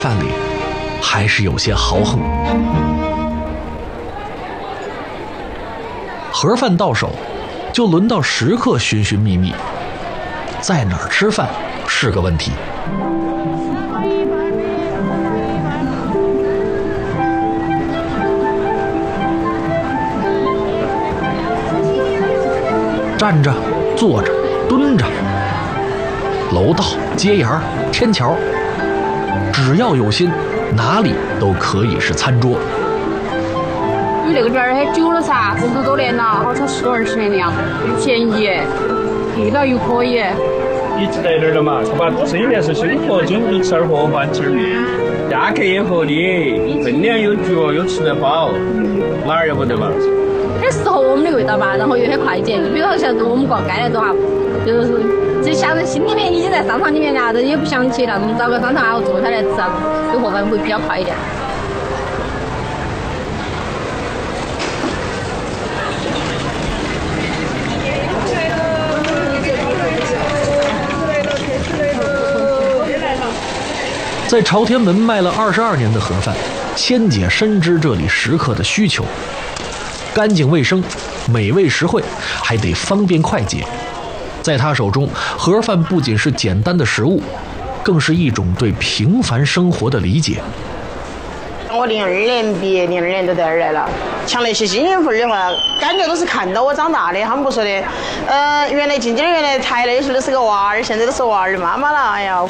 饭里还是有些豪横。盒饭到手，就轮到食客寻寻觅觅，在哪儿吃饭是个问题。站着、坐着、蹲着，楼道、街沿、天桥，只要有心，哪里都可以是餐桌。 你那个店儿很久了噻，10多年了，好像10多20年的样，便宜，味道又可以。 一直在这儿的嘛，是吧？这一面是辛苦，中午吃点盒饭，吃点面，价格也合理，分量有足，又吃得饱，哪儿也不得嘛。 很适合我们的味道嘛，然后又很快捷。就比如说像我们逛街那种哈，就是只想着心里面已经在商场里面了，也不想去那种找个商场然后坐下来吃啊，有盒饭会比较快一点。 在朝天门卖了22年的盒饭，仙姐深知这里食客的需求，干净卫生，美味实惠，还得方便快捷。在她手中，盒饭不仅是简单的食物，更是一种对平凡生活的理解。 我02年毕业，02年就在这儿来了。像那些新人份的话，感觉都是看到我长大的，他们不说的。原来进这儿原来抬的时候都是个娃儿，现在都是娃儿的妈妈了。哎呀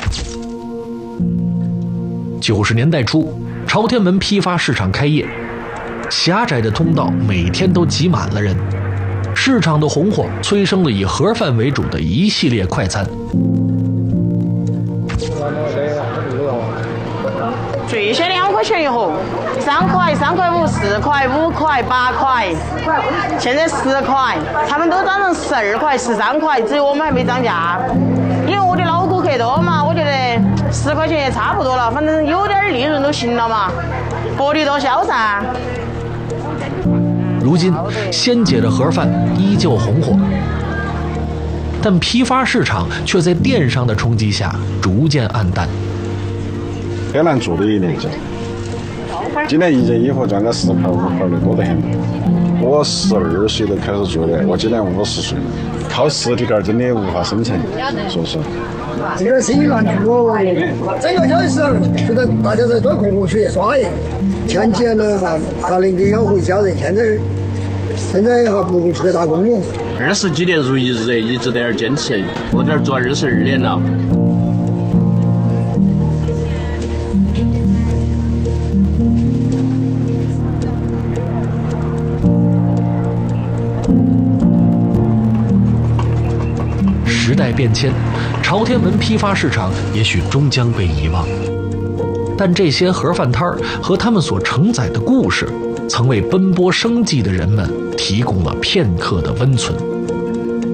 ！90年代初，朝天门批发市场开业，狭窄的通道每天都挤满了人。市场的红火催生了以盒饭为主的一系列快餐。 最先2块钱一盒，3块、3块5、4块、5块、8块，现在10块，他们都涨成12块、13块，只有我们还没涨价。因为我的老顾客多嘛，我觉得10块钱也差不多了，反正有点利润都行了嘛，薄利多销噻。 如今，仙姐的盒饭依旧红火，但批发市场却在电商的冲击下逐渐暗淡。 很难做的一年今年一件衣服赚个4块5块的多得很。我12岁都开始做的，我今年50岁，靠实体店真的无法生存，说实话。 这个生意难做，整个小时觉得大家在多过过去耍耶，钱钱了还能给养活一家人。现在还不如去打工了。 20几年如一日，一直在这儿坚持，我这儿做22年了。 时代变迁，朝天门批发市场也许终将被遗忘，但这些盒饭摊儿和他们所承载的故事，曾为奔波生计的人们提供了片刻的温存。